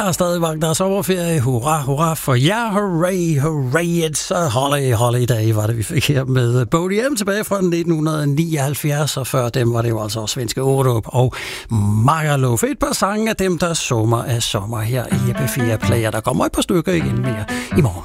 Der er stadig mange, der er sommerferie. Hurra, hurra for jer. Hooray, hooray, it's a holiday, var det, vi fik her med Boney M. tilbage fra 1979. Og før dem var det jo altså svenske Orup og Magaluf. Et par sange af dem, der summer af sommer her i P4 Player. Der kommer et par stykker igen mere i morgen.